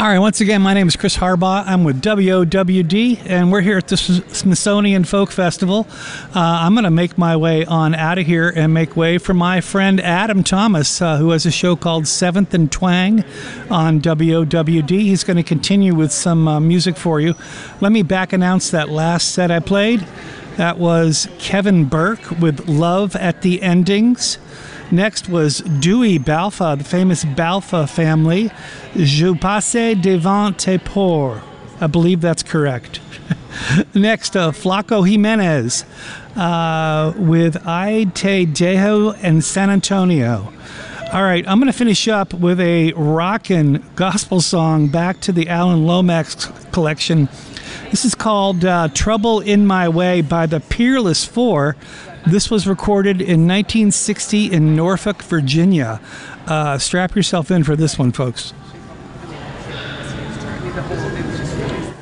All right, once again, my name is Chris Harbaugh. I'm with WOWD, and we're here at the Smithsonian Folk Festival. I'm going to make my way on out of here and make way for my friend Adam Thomas, who has a show called Seventh and Twang on WOWD. He's going to continue with some music for you. Let me back announce that last set I played. That was Kevin Burke with Love at the Endings. Next was Dewey Balfa, the famous Balfa family. Je passe devant tes ports. I believe that's correct. Next, Flaco Jimenez with Ay Te Dejo and San Antonio. All right, I'm going to finish up with a rockin' gospel song back to the Alan Lomax collection. This is called Trouble in My Way by the Peerless Four. This was recorded in 1960 in Norfolk, Virginia. Strap yourself in for this one, folks.